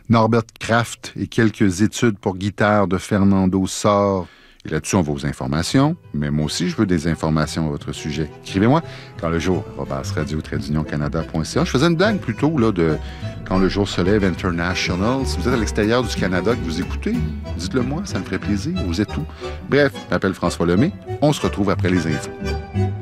Norbert Kraft et quelques études pour guitare de Fernando Sor. Et là-dessus, on va aux informations, mais moi aussi, je veux des informations à votre sujet. Écrivez-moi quand le jour, radio-canada.ca. Je faisais une blague plutôt là, de quand le jour se lève international. Si vous êtes à l'extérieur du Canada que vous écoutez, dites-le moi, ça me ferait plaisir. Vous êtes où? Bref, je m'appelle François Lemay. On se retrouve après les infos.